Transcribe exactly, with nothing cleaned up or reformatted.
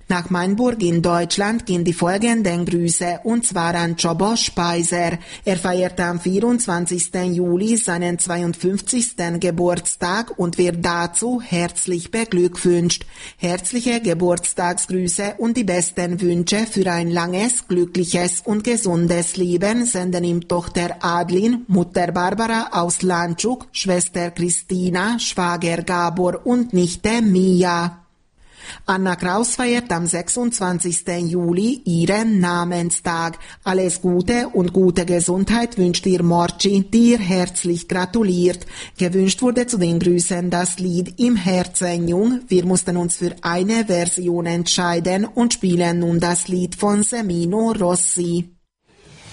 Nach Mainburg in Deutschland gehen die folgenden Grüße, und zwar an Czobo Speiser. Er feierte am vierundzwanzigsten Juli seinen zweiundfünfzigsten Geburtstag und wird dazu herzlich beglückwünscht. Herzliche Geburtstagsgrüße und die besten Wünsche für ein langes, glückliches und gesundes Leben senden ihm Tochter Adlin, Mutter Barbara aus Landschuk, Schwester Christina, Schwager Gabor und Nichte Mia. Anna Kraus feiert am sechsundzwanzigsten Juli ihren Namenstag. Alles Gute und gute Gesundheit wünscht ihr Morci, die ihr herzlich gratuliert. Gewünscht wurde zu den Grüßen das Lied Im Herzen jung. Wir mussten uns für eine Version entscheiden und spielen nun das Lied von Semino Rossi.